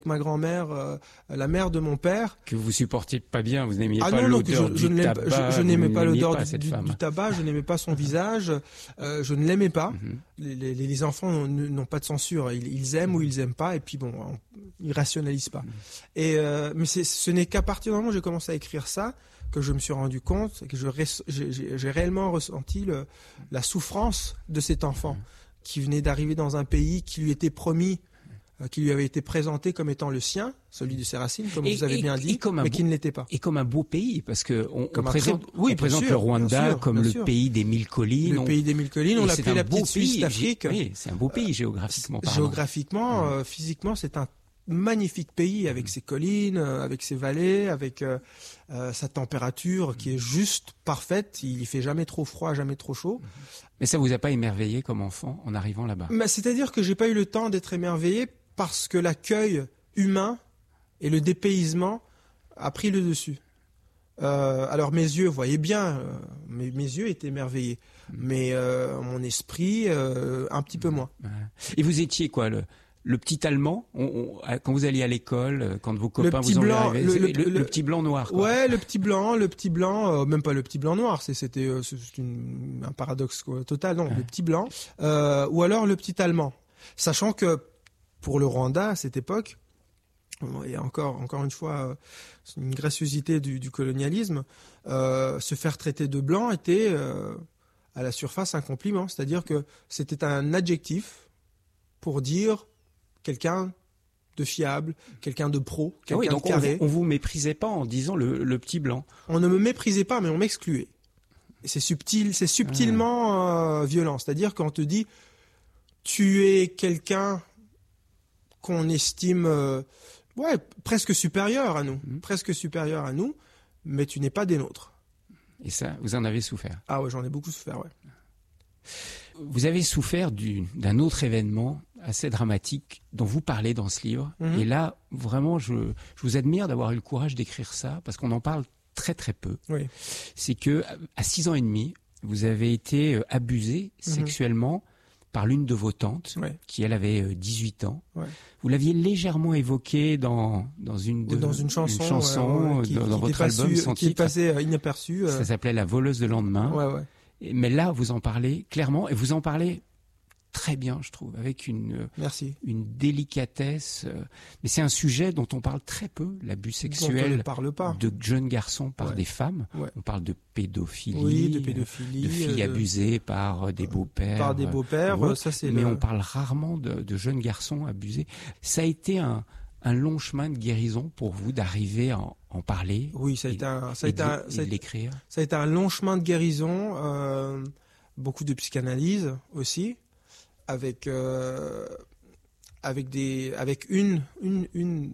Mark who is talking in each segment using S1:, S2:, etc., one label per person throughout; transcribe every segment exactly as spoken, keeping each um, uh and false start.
S1: Ma grand-mère, euh, la mère de mon père.
S2: Que vous supportiez pas bien, vous n'aimiez
S1: ah
S2: pas
S1: non,
S2: l'odeur
S1: non, je, je
S2: du tabac.
S1: Je, je n'aimais pas l'odeur
S2: pas
S1: du, du, du tabac, je n'aimais pas son visage, euh, je ne l'aimais pas. Mm-hmm. les, les, les enfants n'ont pas de censure, ils, ils aiment mm-hmm. ou ils aiment pas, et puis bon, on, ils rationalisent pas. Mm-hmm. Et euh, mais c'est, ce n'est qu'à partir du moment où j'ai commencé à écrire ça que je me suis rendu compte que je, j'ai, j'ai réellement ressenti le, la souffrance de cet enfant mm-hmm. qui venait d'arriver dans un pays qui lui était promis, qui lui avait été présenté comme étant le sien, celui de ses racines, comme et, vous avez et, bien dit, mais beau, qui ne l'était pas.
S2: Et comme un beau pays, parce que on, on présente,
S1: très, oui,
S2: on présente
S1: sûr,
S2: le Rwanda
S1: sûr,
S2: comme le
S1: sûr.
S2: pays des mille collines.
S1: Le
S2: on,
S1: pays des mille collines, on l'appelait la petite Suisse d'Afrique.
S2: Oui, c'est un beau pays géographiquement parlant.
S1: Géographiquement, mmh. euh, physiquement, c'est un magnifique pays avec mmh. ses collines, euh, avec ses vallées, avec euh, euh, sa température mmh. qui est juste parfaite. Il fait jamais trop froid, jamais trop chaud. Mmh.
S2: Mais ça vous a pas émerveillé comme enfant en arrivant là-bas?
S1: Bah, c'est-à-dire que j'ai pas eu le temps d'être émerveillé. Parce que l'accueil humain et le dépaysement a pris le dessus. Euh, alors mes yeux voyaient bien, euh, mes, mes yeux étaient émerveillés, mmh. mais euh, mon esprit euh, un petit peu moins.
S2: Et vous étiez quoi, le, le petit Allemand on, on, quand vous alliez à l'école, quand vos copains vous ont
S1: blanc,
S2: vu
S1: le,
S2: arriver,
S1: le,
S2: le,
S1: le,
S2: le petit blanc noir. Quoi.
S1: Ouais, le petit blanc, le petit blanc, euh, même pas le petit blanc noir, c'est, c'était euh, c'est une, un paradoxe quoi, total, non, ouais. le petit blanc, euh, ou alors le petit Allemand, sachant que pour le Rwanda, à cette époque, et encore, encore une fois, c'est une graciosité du, du colonialisme, euh, se faire traiter de blanc était, euh, à la surface, un compliment. C'est-à-dire que c'était un adjectif pour dire quelqu'un de fiable, quelqu'un de pro, quelqu'un
S2: oui, donc
S1: de carré.
S2: On, on vous méprisait pas en disant le, le petit blanc.
S1: On ne me méprisait pas, mais on m'excluait. Et c'est subtil, c'est subtilement ah. euh, violent. C'est-à-dire qu'on te dit, tu es quelqu'un qu'on estime euh, ouais, presque supérieur à nous, mmh. presque supérieur à nous, mais tu n'es pas des nôtres.
S2: Et ça, vous en avez souffert?
S1: Ah ouais, j'en ai beaucoup souffert, ouais.
S2: Vous avez souffert du, d'un autre événement assez dramatique dont vous parlez dans ce livre. Mmh. Et là, vraiment, je, je vous admire d'avoir eu le courage d'écrire ça, parce qu'on en parle très très peu.
S1: Oui.
S2: C'est que à six ans et demi, vous avez été abusé mmh. sexuellement par l'une de vos tantes,
S1: ouais.
S2: qui elle avait dix-huit ans.
S1: Ouais.
S2: Vous l'aviez légèrement évoqué dans dans une de,
S1: dans une chanson,
S2: une chanson
S1: ouais, ouais, qui,
S2: dans, dans
S1: qui
S2: votre album
S1: su,
S2: sans
S1: qui
S2: titre.
S1: est passé euh, inaperçu. Euh...
S2: Ça s'appelait La voleuse de lendemain.
S1: Ouais, ouais.
S2: Mais là, vous en parlez clairement et vous en parlez très bien, je trouve, avec une
S1: Merci.
S2: une délicatesse. Mais c'est un sujet dont on parle très peu, l'abus sexuel
S1: on ne parle pas.
S2: de jeunes garçons par
S1: ouais.
S2: des femmes.
S1: Ouais.
S2: On parle de pédophilie,
S1: oui, de pédophilie,
S2: de filles
S1: de...
S2: abusées par des beaux-pères.
S1: Par des beaux-pères,
S2: euh,
S1: ça c'est.
S2: Mais
S1: le...
S2: on parle rarement de, de jeunes garçons abusés. Ça a été un un long chemin de guérison pour vous d'arriver à en, en parler.
S1: Oui, ça a
S2: et,
S1: été un, ça a été un,
S2: ça a l'écrire.
S1: Ça a été un long chemin de guérison, euh, beaucoup de psychanalyse aussi. Avec euh, avec des avec une une une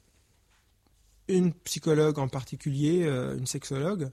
S1: une psychologue en particulier, euh, une sexologue,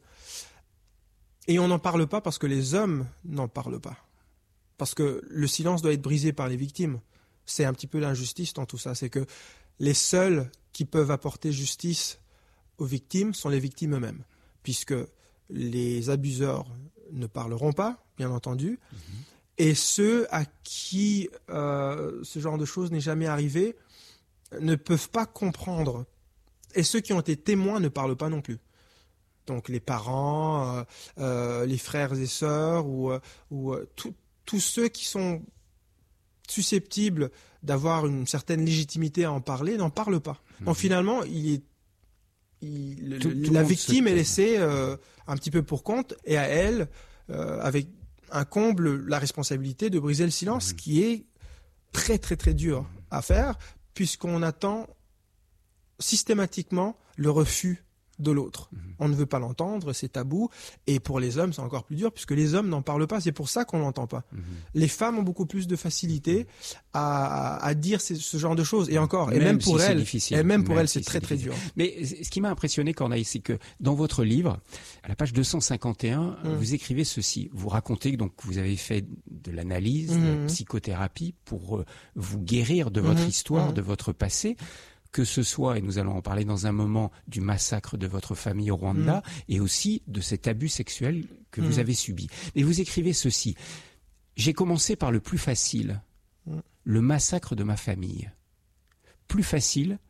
S1: et on n'en parle pas parce que les hommes n'en parlent pas, parce que le silence doit être brisé par les victimes. C'est un petit peu l'injustice dans tout ça, c'est que les seuls qui peuvent apporter justice aux victimes sont les victimes eux-mêmes, puisque les abuseurs ne parleront pas, bien entendu. Mmh. Et ceux à qui euh, ce genre de choses n'est jamais arrivé ne peuvent pas comprendre. Et ceux qui ont été témoins ne parlent pas non plus. Donc les parents, euh, euh, les frères et sœurs, ou, ou euh, tous ceux qui sont susceptibles d'avoir une certaine légitimité à en parler n'en parlent pas. Mmh. Donc finalement, il est, il, tout, le, tout la victime est laissée euh, un petit peu pour compte, et à elle, euh, avec incombe la responsabilité de briser le silence, mmh. qui est très très très dur à faire, puisqu'on attend systématiquement le refus de l'autre. Mmh. On ne veut pas l'entendre, c'est tabou, et pour les hommes c'est encore plus dur, puisque les hommes n'en parlent pas, c'est pour ça qu'on l'entend pas. Mmh. Les femmes ont beaucoup plus de facilité à, à dire ce, ce genre de choses, et encore, même et même pour si elles, et même pour même elles, si c'est très très dur.
S2: Mais ce qui m'a impressionné, Corneille, c'est que dans votre livre, à la page deux cent cinquante et un, mmh. vous écrivez ceci. Vous racontez que donc vous avez fait de l'analyse, mmh. de la psychothérapie pour euh, vous guérir de votre mmh. histoire, mmh. de votre passé. Que ce soit, et nous allons en parler dans un moment, du massacre de votre famille au Rwanda, mmh. et aussi de cet abus sexuel que mmh. vous avez subi. Mais vous écrivez ceci. J'ai commencé par le plus facile, mmh. le massacre de ma famille. Plus facile,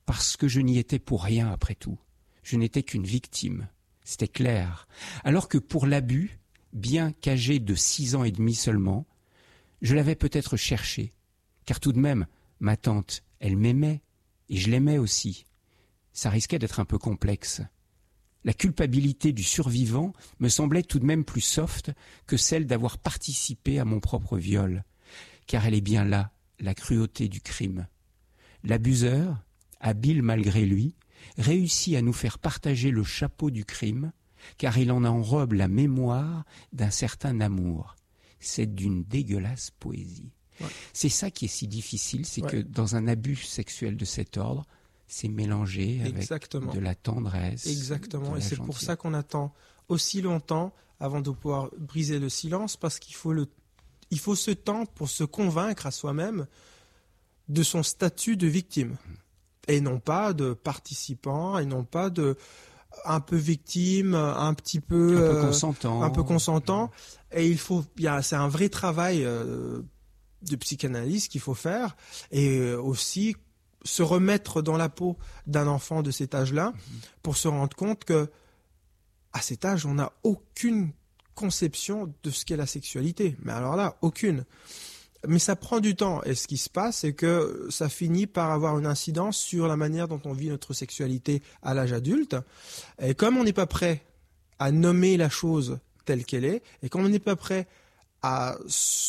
S2: parce que je n'y étais pour rien après tout. Je n'étais qu'une victime. C'était clair. Alors que pour l'abus, bien qu'âgé de six ans et demi seulement, je l'avais peut-être cherché, car tout de même, ma tante, elle m'aimait, et je l'aimais aussi. Ça risquait d'être un peu complexe. La culpabilité du survivant me semblait tout de même plus soft que celle d'avoir participé à mon propre viol, car elle est bien là, la cruauté du crime. L'abuseur, habile malgré lui, réussit à nous faire partager le chapeau du crime, car il en enrobe la mémoire d'un certain amour. C'est d'une dégueulasse poésie. Ouais. C'est ça qui est si difficile, c'est ouais. que dans un abus sexuel de cet ordre, c'est mélangé avec Exactement. de la tendresse.
S1: Exactement,
S2: et
S1: c'est
S2: gentillesse.
S1: Pour ça qu'on attend aussi longtemps avant de pouvoir briser le silence, parce qu'il faut, le, il faut ce temps pour se convaincre à soi-même de son statut de victime, et non pas de participant, et non pas de un peu victime, un petit peu,
S2: un peu consentant,
S1: euh, un peu consentant. Et il faut, il y a, c'est un vrai travail euh, de psychanalyse qu'il faut faire, et aussi se remettre dans la peau d'un enfant de cet âge-là, pour se rendre compte que à cet âge, on n'a aucune conception de ce qu'est la sexualité. Mais alors là, aucune. Mais ça prend du temps. Et ce qui se passe, c'est que ça finit par avoir une incidence sur la manière dont on vit notre sexualité à l'âge adulte. Et comme on n'est pas prêt à nommer la chose telle qu'elle est, et comme on n'est pas prêt à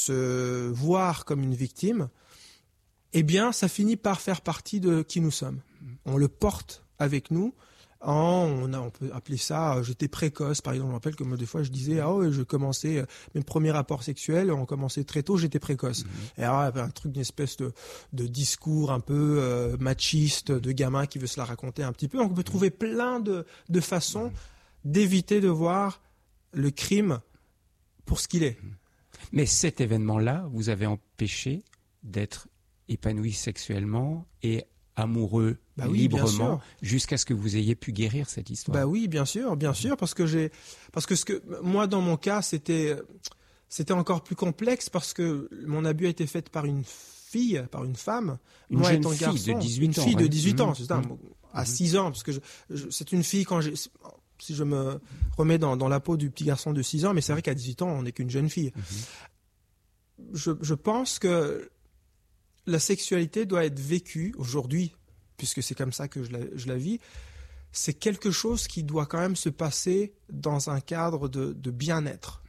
S1: se voir comme une victime, eh bien, ça finit par faire partie de qui nous sommes. On le porte avec nous. En, on, a, on peut appeler ça, j'étais précoce, par exemple. Je me rappelle que moi, des fois, je disais, ah ouais, je commençais, mes premiers rapports sexuels ont commencé très tôt, j'étais précoce. Mmh. Et alors, il y avait un truc, une espèce de, de discours un peu euh, machiste, de gamin qui veut se la raconter un petit peu. Donc, on peut trouver plein de, de façons d'éviter de voir le crime pour ce qu'il est.
S2: Mais cet événement-là vous avez empêché d'être épanoui sexuellement et amoureux bah oui, librement jusqu'à ce que vous ayez pu guérir cette histoire.
S1: Bah oui, bien sûr, bien sûr, parce que j'ai, parce que ce que moi dans mon cas c'était, c'était encore plus complexe parce que mon abus a été fait par une fille, par une femme,
S2: une
S1: moi
S2: jeune
S1: étant
S2: fille
S1: garçon,
S2: de dix-huit
S1: une
S2: ans,
S1: fille
S2: ouais.
S1: de dix-huit ans,
S2: mmh.
S1: c'est ça, mmh. à six ans, parce que je, je, c'est une fille quand j'ai, si je me remets dans, dans la peau du petit garçon de six ans, mais c'est vrai qu'à dix-huit ans on n'est qu'une jeune fille. Mmh. Je, je pense que la sexualité doit être vécue aujourd'hui, puisque c'est comme ça que je la, je la vis, c'est quelque chose qui doit quand même se passer dans un cadre de, de bien-être,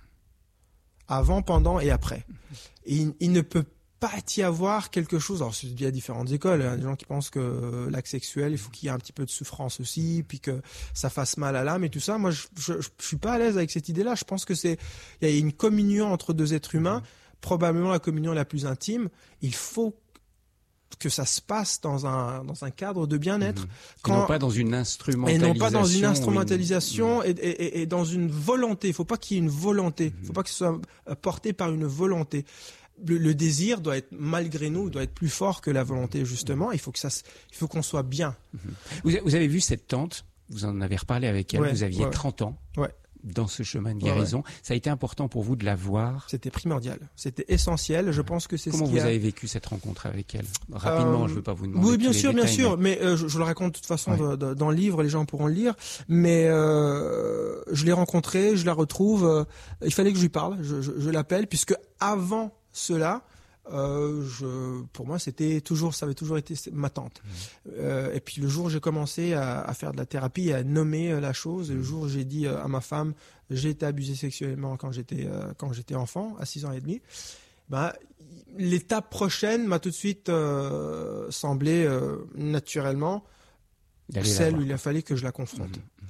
S1: avant, pendant et après. Et il, il ne peut pas y avoir quelque chose, alors il y a différentes écoles, il y a des gens qui pensent que l'acte sexuel, il faut qu'il y ait un petit peu de souffrance aussi, puis que ça fasse mal à l'âme et tout ça. Moi, je, je, je suis pas à l'aise avec cette idée-là. Je pense que c'est, il y a une communion entre deux êtres humains, probablement la communion la plus intime. Il faut que ça se passe dans un dans un cadre de bien-être,
S2: mmh. Quand... et non pas dans une instrumentalisation,
S1: et non pas dans une instrumentalisation
S2: une...
S1: et, et, et dans une volonté. Il faut pas qu'il y ait une volonté. Il mmh. faut pas que ce soit porté par une volonté. Le, le désir doit être malgré nous, doit être plus fort que la volonté justement. Il faut que ça, il faut qu'on soit bien.
S2: Mmh. Vous, vous avez vu cette tante, vous en avez reparlé avec elle. Ouais, vous aviez
S1: ouais.
S2: trente ans.
S1: Ouais.
S2: Dans ce chemin de guérison, ouais, ouais. Ça a été important pour vous de la voir.
S1: C'était primordial, c'était essentiel. Je pense que c'est
S2: comment
S1: ce
S2: vous
S1: qui a...
S2: avez vécu cette rencontre avec elle. Rapidement, euh, je ne veux pas vous demander.
S1: Oui, bien
S2: tous
S1: sûr,
S2: les
S1: bien
S2: détails,
S1: sûr,
S2: mais,
S1: mais euh, je, je le raconte de toute façon
S2: ouais.
S1: de, de, dans le livre, les gens pourront le lire. Mais euh, je l'ai rencontrée, je la retrouve. Euh, il fallait que je lui parle. Je, je, je l'appelle puisque avant cela. Euh, je, pour moi, c'était toujours, ça avait toujours été ma tante. Mmh. Euh, et puis le jour où j'ai commencé à, à faire de la thérapie et à nommer la chose, et le jour où j'ai dit à ma femme, j'ai été abusé sexuellement quand j'étais euh, quand j'étais enfant, à six ans et demi. Ben, l'étape prochaine m'a tout de suite euh, semblé euh, naturellement D'aller celle où il a fallu que je la confronte mmh.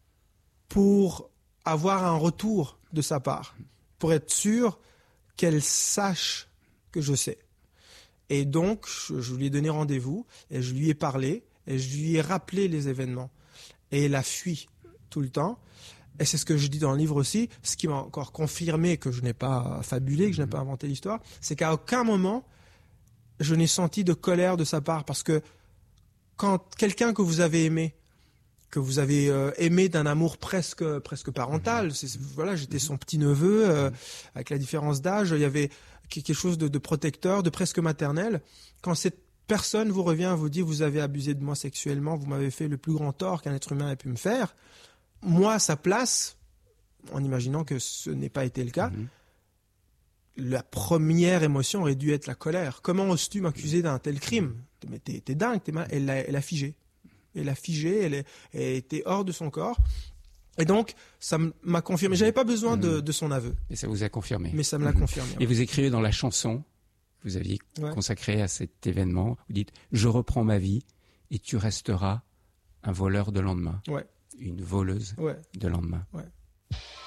S1: pour avoir un retour de sa part, pour être sûr qu'elle sache que je sais. Et donc, je, je lui ai donné rendez-vous, et je lui ai parlé, et je lui ai rappelé les événements. Et elle a fui tout le temps. Et c'est ce que je dis dans le livre aussi, ce qui m'a encore confirmé que je n'ai pas fabulé, que je n'ai pas inventé l'histoire, c'est qu'à aucun moment, je n'ai senti de colère de sa part. Parce que quand quelqu'un que vous avez aimé, que vous avez euh, aimé d'un amour presque presque parental, c'est, voilà, j'étais son petit-neveu, euh, avec la différence d'âge, il y avait quelque chose de, de protecteur, de presque maternel. Quand cette personne vous revient, vous dit vous avez abusé de moi sexuellement, vous m'avez fait le plus grand tort qu'un être humain ait pu me faire. Moi, à sa place, en imaginant que ce n'ait pas été le cas, mmh. la première émotion aurait dû être la colère. Comment oses-tu m'accuser d'un tel crime? Mais t'es, t'es dingue, t'es mal... elle, l'a, elle a figé. Elle a figé, elle, est, elle était hors de son corps. Et donc, ça m'a confirmé. J'avais pas besoin mmh. de, de son aveu.
S2: Et ça vous a confirmé.
S1: Mais ça me l'a mmh. confirmé.
S2: Et ouais. vous écrivez dans la chanson que vous aviez ouais. consacrée à cet événement, vous dites « Je reprends ma vie et tu resteras un voleur de lendemain. »
S1: Ouais.
S2: Une voleuse
S1: ouais.
S2: de lendemain.
S1: Ouais.